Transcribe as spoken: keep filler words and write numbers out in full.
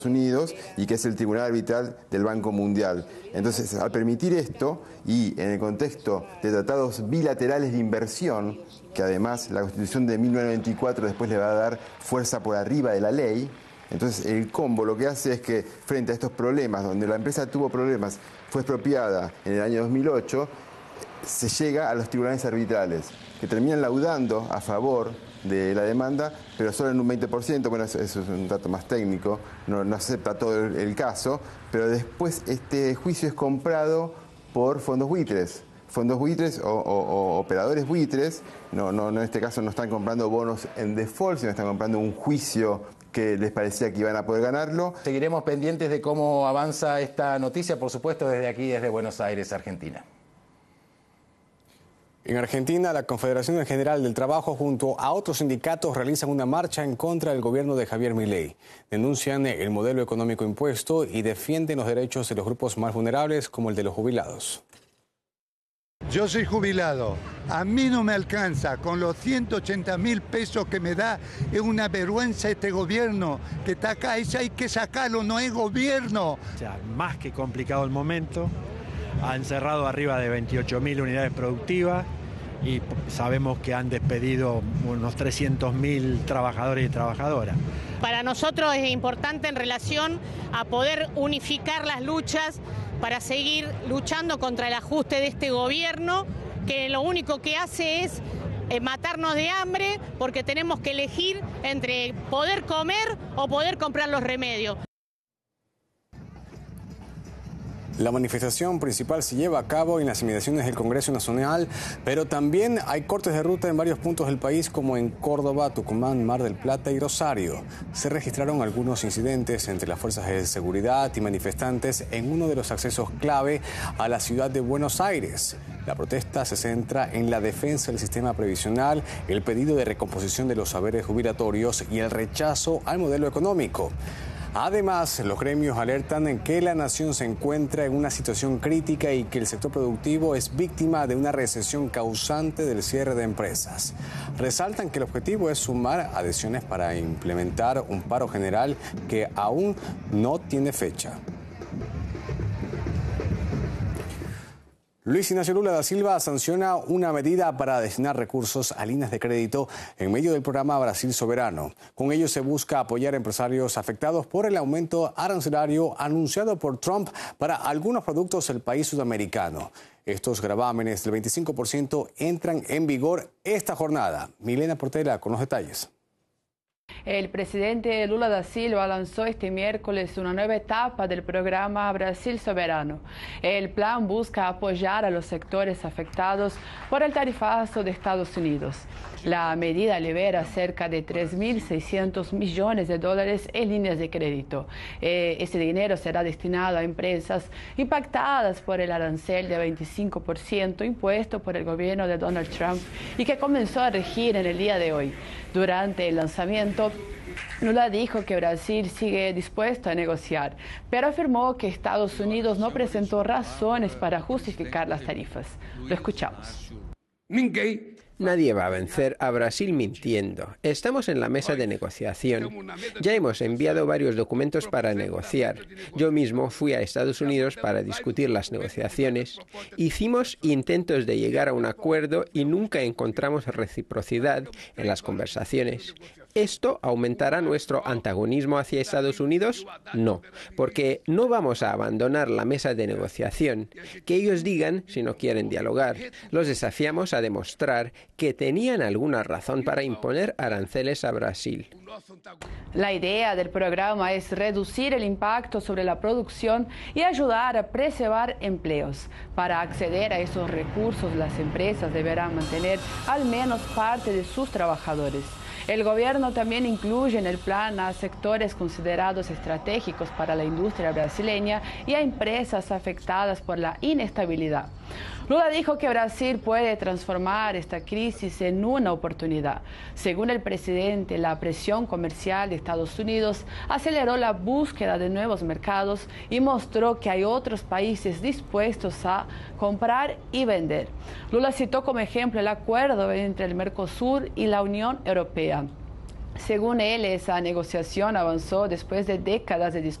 Unidos y que es el Tribunal Arbitral del Banco Mundial. Entonces, al permitir esto y en el contexto de tratados bilaterales de inversión, que además la Constitución de mil novecientos noventa y cuatro después le va a dar fuerza por arriba de la ley, entonces el combo lo que hace es que frente a estos problemas, donde la empresa tuvo problemas, fue expropiada en el año dos mil ocho, se llega a los tribunales arbitrales, que terminan laudando a favor de la demanda, pero solo en un veinte por ciento, bueno, eso, eso es un dato más técnico, no, no acepta todo el, el caso, pero después este juicio es comprado por fondos buitres, fondos buitres o, o, o operadores buitres, no, no, no, en este caso no están comprando bonos en default, sino están comprando un juicio que les parecía que iban a poder ganarlo. Seguiremos pendientes de cómo avanza esta noticia, por supuesto, desde aquí, desde Buenos Aires, Argentina. En Argentina, la Confederación General del Trabajo junto a otros sindicatos realizan una marcha en contra del gobierno de Javier Milei. Denuncian el modelo económico impuesto y defienden los derechos de los grupos más vulnerables como el de los jubilados. Yo soy jubilado, a mí no me alcanza, con los ciento ochenta mil pesos que me da, es una vergüenza este gobierno que está acá, ese hay que sacarlo, no es gobierno. O sea, más que complicado el momento. Han cerrado arriba de veintiocho mil unidades productivas y sabemos que han despedido unos trescientos mil trabajadores y trabajadoras. Para nosotros es importante en relación a poder unificar las luchas para seguir luchando contra el ajuste de este gobierno, que lo único que hace es matarnos de hambre porque tenemos que elegir entre poder comer o poder comprar los remedios. La manifestación principal se lleva a cabo en las inmediaciones del Congreso Nacional, pero también hay cortes de ruta en varios puntos del país, como en Córdoba, Tucumán, Mar del Plata y Rosario. Se registraron algunos incidentes entre las fuerzas de seguridad y manifestantes en uno de los accesos clave a la ciudad de Buenos Aires. La protesta se centra en la defensa del sistema previsional, el pedido de recomposición de los saberes jubilatorios y el rechazo al modelo económico. Además, los gremios alertan en que la nación se encuentra en una situación crítica y que el sector productivo es víctima de una recesión causante del cierre de empresas. Resaltan que el objetivo es sumar adhesiones para implementar un paro general que aún no tiene fecha. Luis Ignacio Lula da Silva sanciona una medida para destinar recursos a líneas de crédito en medio del programa Brasil Soberano. Con ello se busca apoyar a empresarios afectados por el aumento arancelario anunciado por Trump para algunos productos del país sudamericano. Estos gravámenes del veinticinco por ciento entran en vigor esta jornada. Milena Portela con los detalles. El presidente Lula da Silva lanzó este miércoles una nueva etapa del programa Brasil Soberano. El plan busca apoyar a los sectores afectados por el tarifazo de Estados Unidos. La medida libera cerca de tres mil seiscientos millones de dólares en líneas de crédito. Eh, ese dinero será destinado a empresas impactadas por el arancel de veinticinco por ciento impuesto por el gobierno de Donald Trump y que comenzó a regir en el día de hoy. Durante el lanzamiento, Lula dijo que Brasil sigue dispuesto a negociar, pero afirmó que Estados Unidos no presentó razones para justificar las tarifas. Lo escuchamos. Nadie va a vencer a Brasil mintiendo. Estamos en la mesa de negociación. Ya hemos enviado varios documentos para negociar. Yo mismo fui a Estados Unidos para discutir las negociaciones. Hicimos intentos de llegar a un acuerdo y nunca encontramos reciprocidad en las conversaciones. ¿Esto aumentará nuestro antagonismo hacia Estados Unidos? No, porque no vamos a abandonar la mesa de negociación. Que ellos digan si no quieren dialogar. Los desafiamos a demostrar que tenían alguna razón para imponer aranceles a Brasil. La idea del programa es reducir el impacto sobre la producción y ayudar a preservar empleos. Para acceder a esos recursos, las empresas deberán mantener al menos parte de sus trabajadores. El gobierno también incluye en el plan a sectores considerados estratégicos para la industria brasileña y a empresas afectadas por la inestabilidad. Lula dijo que Brasil puede transformar esta crisis en una oportunidad. Según el presidente, la presión comercial de Estados Unidos aceleró la búsqueda de nuevos mercados y mostró que hay otros países dispuestos a comprar y vender. Lula citó como ejemplo el acuerdo entre el Mercosur y la Unión Europea. Según él, esa negociación avanzó después de décadas de discusión